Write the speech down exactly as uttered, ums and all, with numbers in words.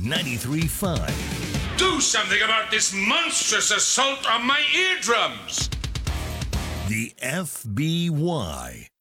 ninety-three point five. Do something about this monstrous assault on my eardrums! The F B Y.